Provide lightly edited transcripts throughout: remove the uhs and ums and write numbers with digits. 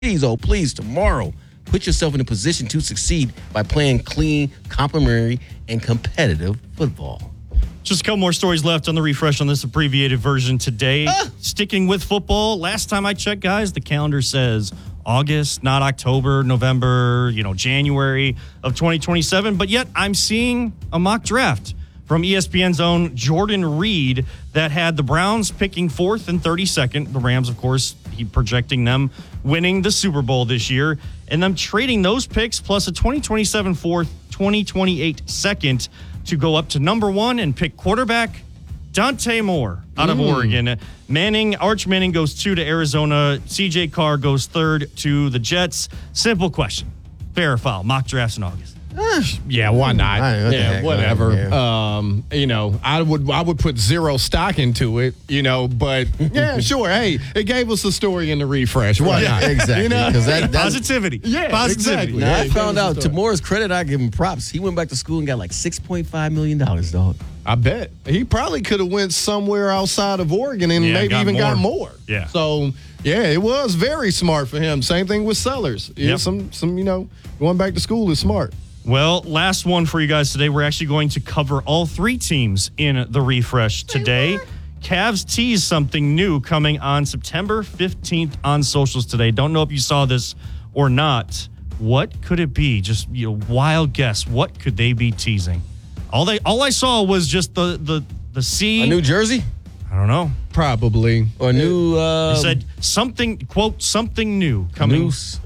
Please, tomorrow, put yourself in a position to succeed by playing clean, complimentary, and competitive football. Just a couple more stories left on the refresh on this abbreviated version today. Sticking with football, last time I checked, guys, the calendar says August, not October, November, January of 2027. But yet I'm seeing a mock draft from ESPN's own Jordan Reed that had the Browns picking 4th and 32nd. The Rams, of course, he projecting them winning the Super Bowl this year, and them trading those picks plus a 2027 4th, 2028 2nd to go up to number 1 and pick quarterback Dante Moore out of Oregon. Arch Manning goes 2 to Arizona. CJ Carr goes 3rd to the Jets. Simple question. Fair or foul? Mock drafts in August. Yeah, why not? Yeah, whatever. Yeah. I would put zero stock into it, but yeah, sure. Hey, it gave us a story in the refresh. Why not? Exactly. Because Positivity. Yeah, Positivity. exactly. Now, I Yeah, found out, to Moore's credit, I give him props. He went back to school and got like $6.5 million, dog. I bet. He probably could have went somewhere outside of Oregon and maybe even got more. Yeah. So, yeah, it was very smart for him. Same thing with Sellers. Yeah, Yep. some going back to school is smart. Well, last one for you guys today. We're actually going to cover all 3 teams in the refresh today. Cavs tease something new coming on September 15th on socials today. Don't know if you saw this or not. What could it be? Just wild guess. What could they be teasing? All I saw was just the C. A new jersey? I don't know. Probably. Or a new... He said something, quote, something new coming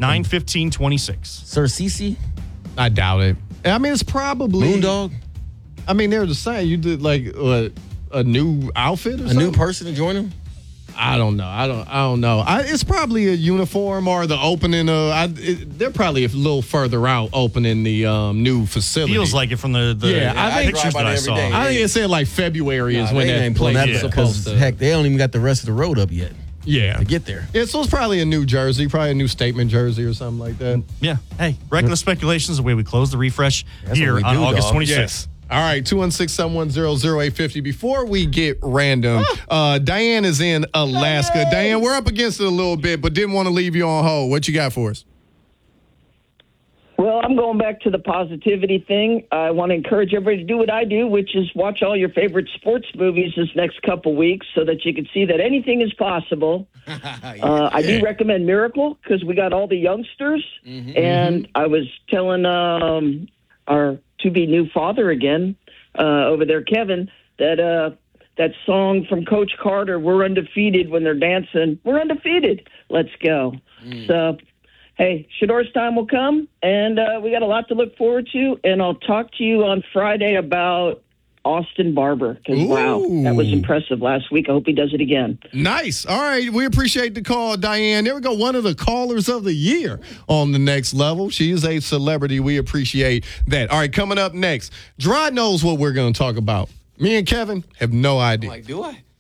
9/15/26. Sir Cece? I doubt it. I mean, it's probably Moondog? I mean, they're the same. You did like a new outfit or A something? new person to join him? I don't know. I don't know. It's probably a uniform or the opening. They're probably a little further out opening the new facility. Feels like it from the I think pictures that I saw. day. I think it said like February is when they that ain't pulling place that is up supposed because, to. heck, they don't even got the rest of the road up yet Yeah. to get there. Yeah, so it's probably a new jersey, probably a new statement jersey or something like that. Yeah. Hey, reckless speculations is the way we close the refresh That's here what we on do, August dog. 26th. Yes. All right, 216-710-0850. Before we get random, Diane is in Alaska. Diane, we're up against it a little bit, but didn't want to leave you on hold. What you got for us? Well, I'm going back to the positivity thing. I want to encourage everybody to do what I do, which is watch all your favorite sports movies this next couple weeks so that you can see that anything is possible. I do recommend Miracle because we got all the youngsters. And I was telling our to-be new father again over there, Kevin, that that song from Coach Carter, We're Undefeated, when they're dancing, we're undefeated. Let's go. So, hey, Shador's time will come, and we got a lot to look forward to, and I'll talk to you on Friday about Austin Barber, because, wow, that was impressive last week. I hope he does it again. Nice. All right. We appreciate the call, Diane. There we go. One of the callers of the year on the next level. She is a celebrity. We appreciate that. All right. Coming up next, Dry knows what we're going to talk about. Me and Kevin have no idea. Like, do I?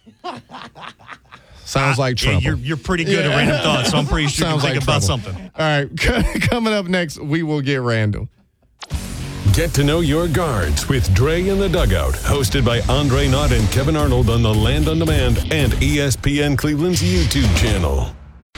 Sounds like trouble. Yeah, you're pretty good at random thoughts, so I'm pretty sure you Sounds can think like about trouble. something. All right. Coming up next, we will get random. Get to know your guards with Dre in the Dugout, hosted by Andre Knott and Kevin Arnold on the Land on Demand and ESPN Cleveland's YouTube channel.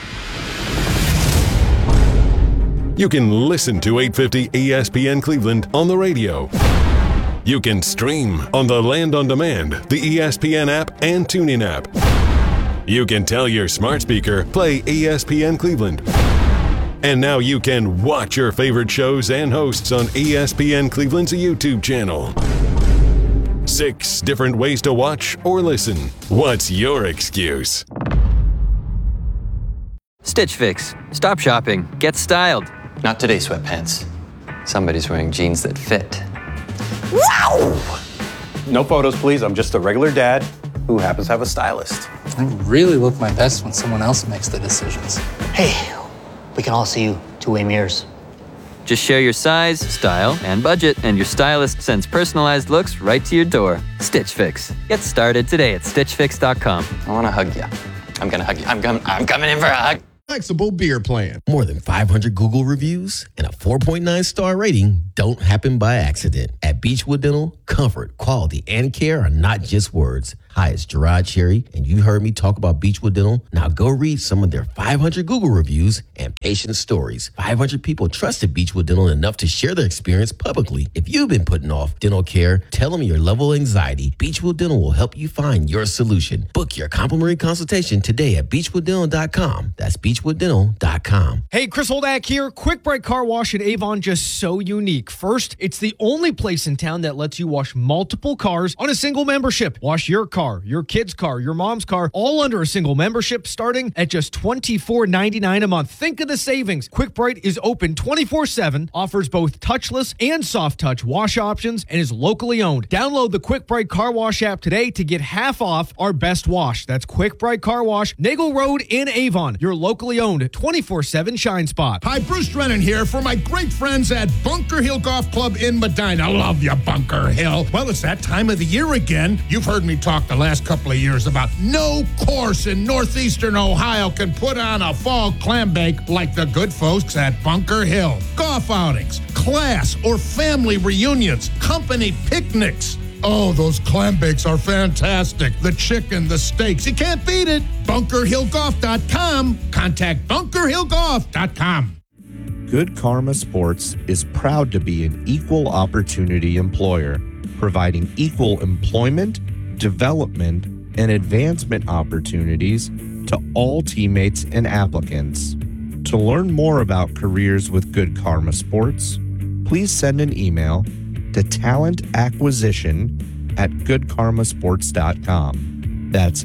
You can listen to 850 ESPN Cleveland on the radio. You can stream on the Land on Demand, the ESPN app, and TuneIn app. You can tell your smart speaker, play ESPN Cleveland. And now you can watch your favorite shows and hosts on ESPN Cleveland's YouTube channel. 6 different ways to watch or listen. What's your excuse? Stitch Fix. Stop shopping. Get styled. Not today, sweatpants. Somebody's wearing jeans that fit. Wow! No photos, please. I'm just a regular dad who happens to have a stylist. I really look my best when someone else makes the decisions. Hey, we can all see you two-way mirrors. Just share your size, style, and budget, and your stylist sends personalized looks right to your door. Stitch Fix. Get started today at StitchFix.com. I want to hug you. I'm going to hug you. I'm coming in for a hug. Flexible beer plan. More than 500 Google reviews and a 4.9 star rating don't happen by accident. At Beechwood Dental, comfort, quality, and care are not just words. Hi, it's Gerard Cherry, and you heard me talk about Beechwood Dental. Now go read some of their 500 Google reviews and patient stories. 500 people trusted Beechwood Dental enough to share their experience publicly. If you've been putting off dental care, tell them your level of anxiety. Beechwood Dental will help you find your solution. Book your complimentary consultation today at beechwooddental.com. That's beechwooddental.com. Hey, Chris Holdak here. Quick Bright Car Wash in Avon, just so unique. First, it's the only place in town that lets you wash multiple cars on a single membership. Wash your car, your kid's car, your mom's car, all under a single membership starting at just $24.99 a month. Think of the savings. Quick Bright is open 24/7, offers both touchless and soft touch wash options, and is locally owned. Download the Quick Bright Car Wash app today to get half off our best wash. That's Quick Bright Car Wash, Nagel Road in Avon, your locally owned 24/7 shine spot. Hi, Bruce Drennan here for my great friends at Bunker Hill Golf Club in Medina. Love you, Bunker Hill. Well, it's that time of the year again. You've heard me talk the last couple of years about no course in northeastern Ohio can put on a fall clam bake like the good folks at Bunker Hill. Golf outings, class or family reunions, company picnics. Oh, those clam bakes are fantastic. The chicken, the steaks, you can't beat it. BunkerHillGolf.com. Contact BunkerHillGolf.com. Good Karma Sports is proud to be an equal opportunity employer, providing equal employment, development, and advancement opportunities to all teammates and applicants. To learn more about careers with Good Karma Sports, please send an email to talentacquisition@goodkarmasports.com. That's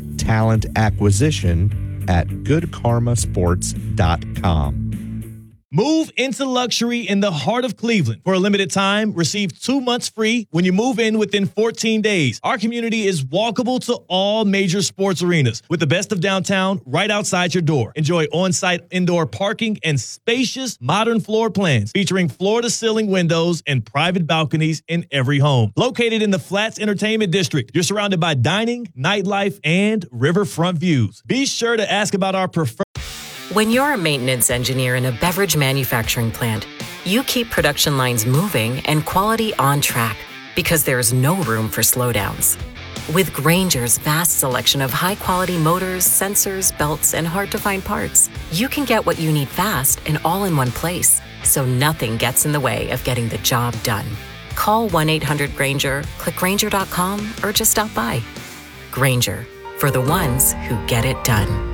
talentacquisition@goodkarmasports.com. Move into luxury in the heart of Cleveland. For a limited time, receive 2 months free when you move in within 14 days. Our community is walkable to all major sports arenas with the best of downtown right outside your door. Enjoy on-site indoor parking and spacious modern floor plans featuring floor-to-ceiling windows and private balconies in every home. Located in the Flats Entertainment District, you're surrounded by dining, nightlife, and riverfront views. Be sure to ask about our preferred. When you're a maintenance engineer in a beverage manufacturing plant, you keep production lines moving and quality on track because there's no room for slowdowns. With Grainger's vast selection of high-quality motors, sensors, belts, and hard-to-find parts, you can get what you need fast and all in one place, so nothing gets in the way of getting the job done. Call 1-800-GRAINGER, click Grainger.com, or just stop by. Grainger, for the ones who get it done.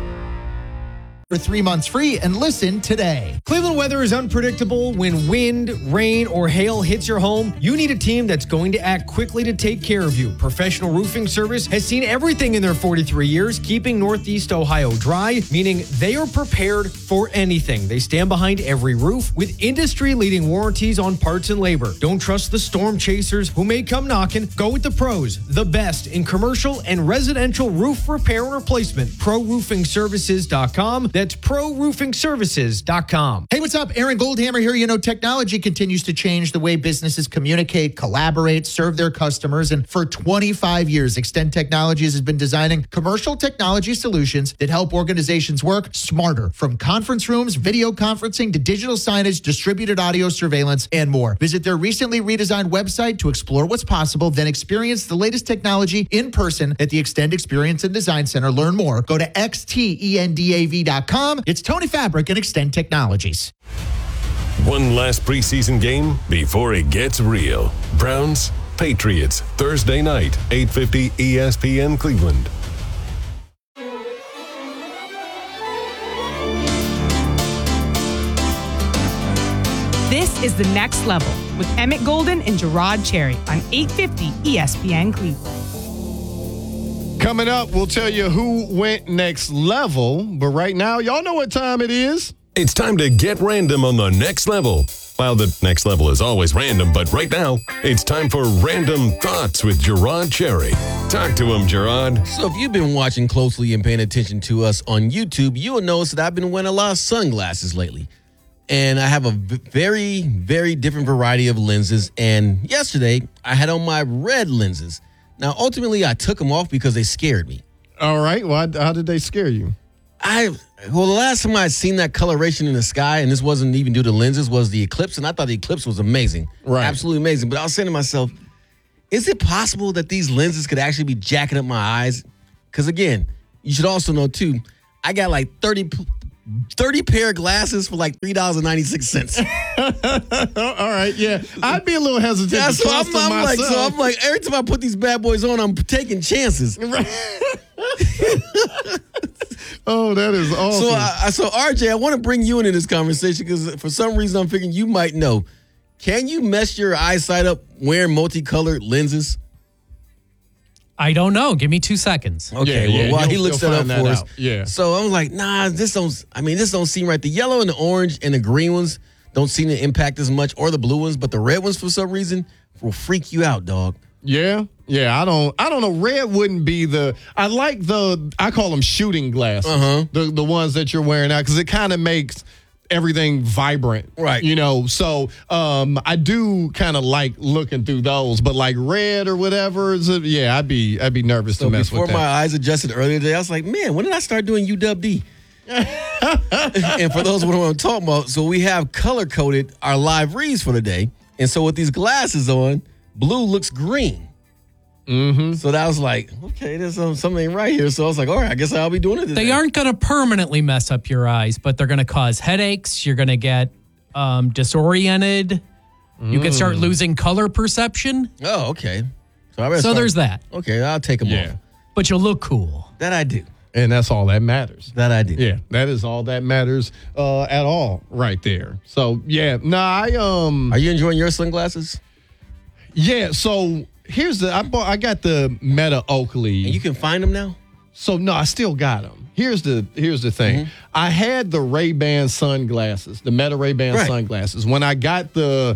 For 3 months free and listen today. Cleveland weather is unpredictable. When wind, rain, or hail hits your home, you need a team that's going to act quickly to take care of you. Professional Roofing Service has seen everything in their 43 years, keeping Northeast Ohio dry, meaning they are prepared for anything. They stand behind every roof with industry-leading warranties on parts and labor. Don't trust the storm chasers who may come knocking. Go with the pros, the best in commercial and residential roof repair and replacement. ProRoofingServices.com. That's ProRoofingServices.com. Hey, what's up? Aaron Goldhammer here. You know, technology continues to change the way businesses communicate, collaborate, serve their customers. And for 25 years, Extend Technologies has been designing commercial technology solutions that help organizations work smarter. From conference rooms, video conferencing, to digital signage, distributed audio surveillance, and more. Visit their recently redesigned website to explore what's possible, then experience the latest technology in person at the Extend Experience and Design Center. Learn more. Go to xtendav.com. It's Tony Fabric and Extend Technologies. One last preseason game before it gets real. Browns, Patriots, Thursday night, 8:50 ESPN Cleveland. This is The Next Level with Emmett Golden and Gerard Cherry on 850 ESPN Cleveland. Coming up, we'll tell you who went next level. But right now, y'all know what time it is. It's time to get random on the next level. Well, the next level is always random, but right now, it's time for Random Thoughts with Gerard Cherry. Talk to him, Gerard. So if you've been watching closely and paying attention to us on YouTube, you will notice that I've been wearing a lot of sunglasses lately. And I have a very, very different variety of lenses. And yesterday, I had on my red lenses. Now, ultimately, I took them off because they scared me. All right. Well, how did they scare you? The last time I seen that coloration in the sky, and this wasn't even due to lenses, was the eclipse, and I thought the eclipse was amazing. Right. Absolutely amazing. But I was saying to myself, is it possible that these lenses could actually be jacking up my eyes? Because again, you should also know too, I got like 30 pair of glasses for like $3.96. All right, yeah. I'd be a little hesitant to so trust them myself. I'm like, every time I put these bad boys on, I'm taking chances. Oh, that is awesome. So RJ, I want to bring you into this conversation because for some reason I'm figuring you might know. Can you mess your eyesight up wearing multicolored lenses? I don't know. Give me 2 seconds. Okay, while he looks that up for us. Yeah. So I was like, nah, this don't seem right. The yellow and the orange and the green ones don't seem to impact as much, or the blue ones, but the red ones for some reason will freak you out, dog. Yeah, I don't know. Red wouldn't be I call them shooting glasses. The ones that you're wearing now, because it kind of makes everything vibrant. Right. So I do kind of like looking through those, but like red or whatever, I'd be nervous to mess with that. Before my eyes adjusted earlier today, I was like, man, when did I start doing UW-D? And for those who know what I'm talking about, so we have color-coded our live reads for the day. And so with these glasses on, blue looks green. Mm-hmm. So that was like, okay, there's something right here. So I was like, all right, I guess I'll be doing it today. They aren't going to permanently mess up your eyes, but they're going to cause headaches. You're going to get disoriented. You can start losing color perception. Oh, okay. So there's that. Okay, I'll take them off. But you'll look cool. That I do. And that's all that matters. That I do. Yeah, that is all that matters at all right there. So, yeah. Are you enjoying your sunglasses? Yeah, so here's I got the Meta Oakley. And you can find them now? So no, I still got them. Here's the thing. Mm-hmm. I had the Ray-Ban sunglasses, the Meta Ray-Ban sunglasses. When I got the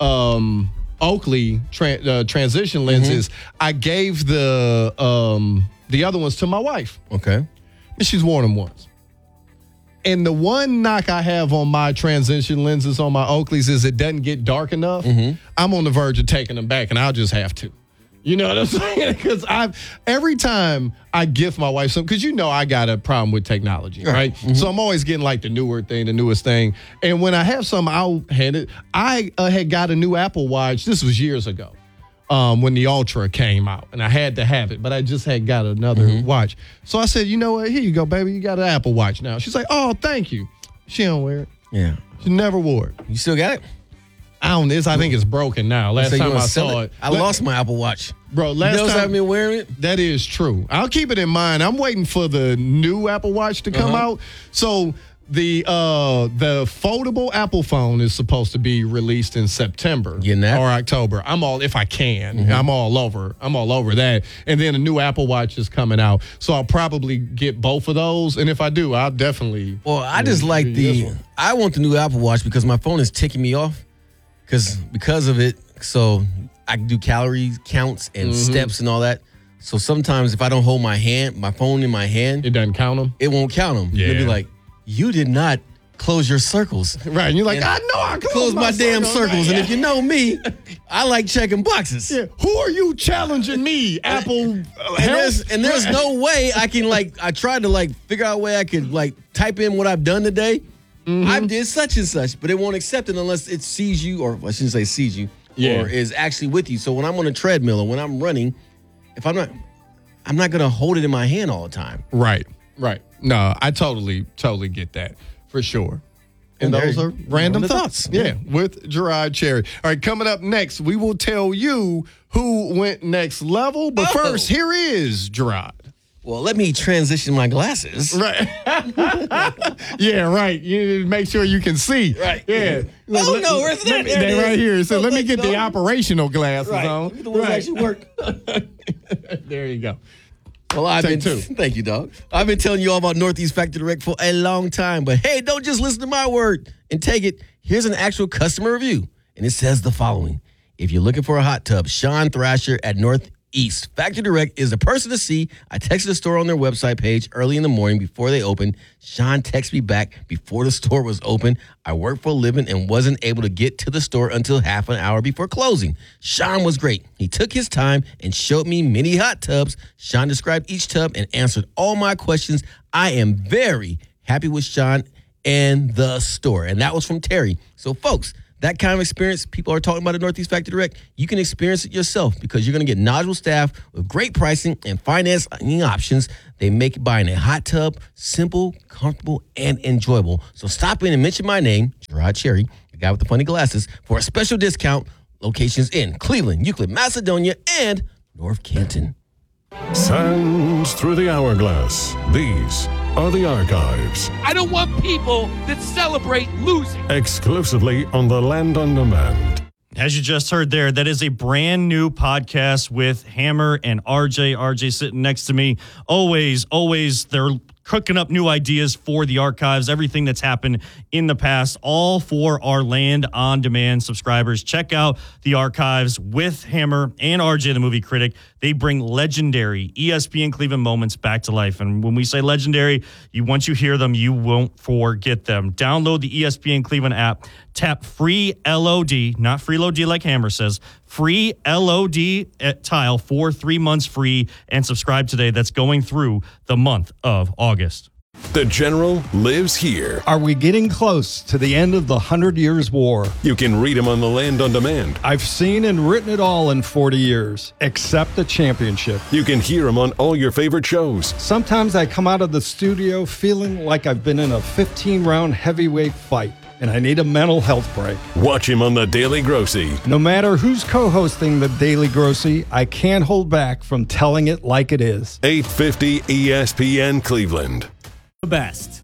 Oakley transition lenses, I gave the other ones to my wife. Okay. And she's worn them once. And the one knock I have on my transition lenses on my Oakleys is it doesn't get dark enough. I'm on the verge of taking them back, and I'll just have to. You know what I'm saying? Because every time I gift my wife something, because I got a problem with technology, right? So I'm always getting like the newest thing. And when I have something, I'll hand it. I had got a new Apple Watch. This was years ago. When the Ultra came out, and I had to have it, but I just had got another watch. So I said, you know what? Here you go, baby. You got an Apple Watch now. She's like, oh, thank you. She don't wear it. Yeah. She never wore it. You still got it? I think it's broken now. Last time I saw it. I lost my Apple Watch. Bro, last time I've been wearing it? That is true. I'll keep it in mind. I'm waiting for the new Apple Watch to come out. So the foldable Apple phone is supposed to be released in September or October. If I can. I'm all over that. And then a new Apple Watch is coming out. So I'll probably get both of those. And if I do, I'll definitely. Well, I just like I want the new Apple Watch because my phone is ticking me off because of it. So I can do calorie counts and steps and all that. So sometimes if I don't hold my phone in my hand, it doesn't count them. It won't count them. Yeah. It'll be like, you did not close your circles. Right. And you're like, I know I closed my damn circles. And if you know me, I like checking boxes. Yeah. Who are you challenging me, Apple? There's no way I can I tried to figure out a way I could type in what I've done today. I did such and such, but it won't accept it unless it sees you, or I shouldn't say sees you, or is actually with you. So when I'm on a treadmill or when I'm running, if I'm not going to hold it in my hand all the time. Right. No, I totally get that for sure. And those are random thoughts. Yeah, with Gerard Cherry. All right, coming up next, we will tell you who went next level. But first, here is Gerard. Well, let me transition my glasses. Right. Yeah, right. You need to make sure you can see. Right. Yeah. Where's that? They're right here. So let me get the operational glasses on. Look at the ones that actually work. There you go. Well, thank you, dog. I've been telling you all about Northeast Factory Direct for a long time, but hey, don't just listen to my word and take it. Here's an actual customer review, and it says the following. If you're looking for a hot tub, Sean Thrasher at East. Factory Direct is the person to see. I texted the store on their website page early in the morning before they opened. Sean texted me back before the store was open. I work for a living and wasn't able to get to the store until half an hour before closing. Sean was great. He took his time and showed me many hot tubs. Sean described each tub and answered all my questions. I am very happy with Sean and the store. And that was from Terry. So, folks, that kind of experience people are talking about at Northeast Factory Direct, you can experience it yourself because you're going to get knowledgeable staff with great pricing and financing options. They make buying a hot tub simple, comfortable, and enjoyable. So stop in and mention my name, Gerard Cherry, the guy with the funny glasses, for a special discount. Locations in Cleveland, Euclid, Macedonia, and North Canton. Sands through the hourglass. These are the archives. I don't want people that celebrate losing. Exclusively on the Land on Demand. As you just heard there, that is a brand new podcast with Hammer and RJ. RJ sitting next to me. Always, they're cooking up new ideas for the archives, everything that's happened in the past, all for our Land on Demand subscribers. Check out the archives with Hammer and RJ, the movie critic. They bring legendary ESPN Cleveland moments back to life. And when we say legendary, once you hear them, you won't forget them. Download the ESPN Cleveland app. Tap free LOD, not free LOD like Hammer says, free LOD at Tile for 3 months free, and subscribe today. That's going through the month of August. The General lives here. Are we getting close to the end of the 100 Years' War? You can read him on the Land on Demand. I've seen and written it all in 40 years, except the championship. You can hear him on all your favorite shows. Sometimes I come out of the studio feeling like I've been in a 15-round heavyweight fight, and I need a mental health break. Watch him on The Daily Grossy. No matter who's co-hosting The Daily Grossy, I can't hold back from telling it like it is. 850 ESPN Cleveland. The best.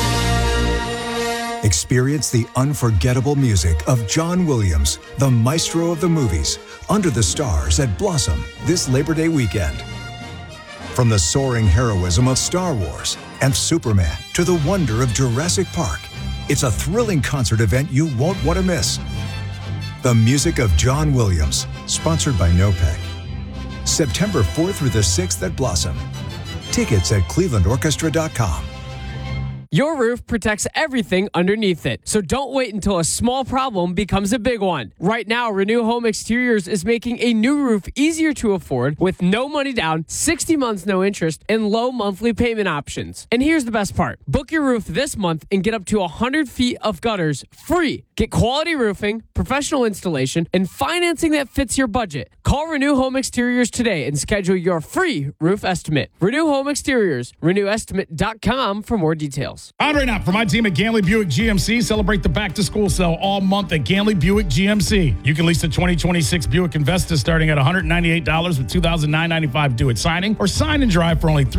Experience the unforgettable music of John Williams, the maestro of the movies, Under the Stars at Blossom this Labor Day weekend. From the soaring heroism of Star Wars and Superman to the wonder of Jurassic Park, it's a thrilling concert event you won't want to miss. The music of John Williams, sponsored by NOPEC. September 4th through the 6th at Blossom. Tickets at clevelandorchestra.com. Your roof protects everything underneath it, so don't wait until a small problem becomes a big one. Right now, Renew Home Exteriors is making a new roof easier to afford with no money down, 60 months no interest, and low monthly payment options. And here's the best part. Book your roof this month and get up to 100 feet of gutters free. Get quality roofing, professional installation, and financing that fits your budget. Call Renew Home Exteriors today and schedule your free roof estimate. Renew Home Exteriors, renewestimate.com for more details. Andre Knott for my team at Ganley Buick GMC. Celebrate the back-to-school sale all month at Ganley Buick GMC. You can lease the 2026 Buick Investa starting at $198 with $2,995 due at signing, or sign and drive for only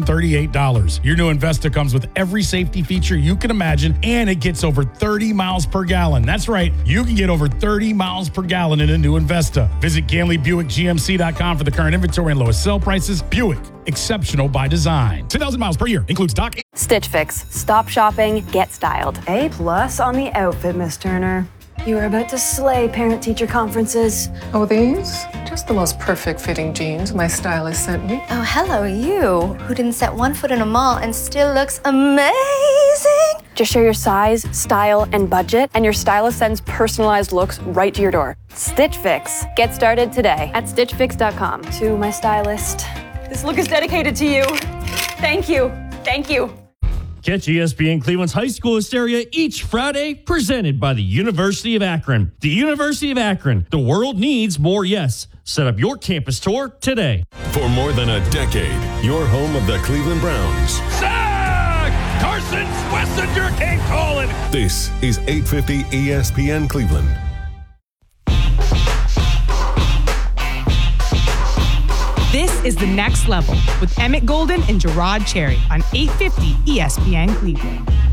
$338. Your new Investa comes with every safety feature you can imagine, and it gets over 30 miles per gallon. That's right, you can get over 30 miles per gallon in a new Investa. Visit GanleyBuickGMC.com for the current inventory and lowest sale prices. Buick, exceptional by design. 10,000 miles per year, includes dock. Stitch Fix. Stop shopping, get styled. A+ on the outfit, Miss Turner. You are about to slay parent-teacher conferences. Oh, these? Just the most perfect fitting jeans my stylist sent me. Oh, hello, you, who didn't set one foot in a mall and still looks amazing. Just share your size, style, and budget, and your stylist sends personalized looks right to your door. Stitch Fix. Get started today at StitchFix.com. To my stylist, this look is dedicated to you. Thank you. Thank you. Catch ESPN Cleveland's High School Hysteria each Friday, presented by the University of Akron. The University of Akron. The world needs more yes. Set up your campus tour today. For more than a decade, your home of the Cleveland Browns. Sack! Carson Schlesinger came calling. This is 850 ESPN Cleveland. This is The Next Level with Emmett Golden and Gerard Cherry on 850 ESPN Cleveland.